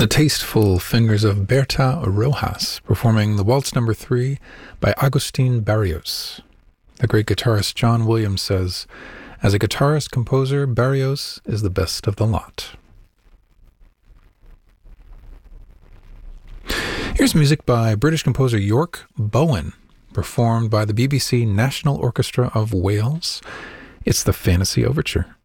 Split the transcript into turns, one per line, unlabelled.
The tasteful fingers of Berta Rojas performing the Waltz No. 3 by Agustin Barrios. The great guitarist John Williams says, "As a guitarist-composer, Barrios is the best of the lot." Here's music by British composer York Bowen, performed by the BBC National Orchestra of Wales. It's the Fantasy Overture.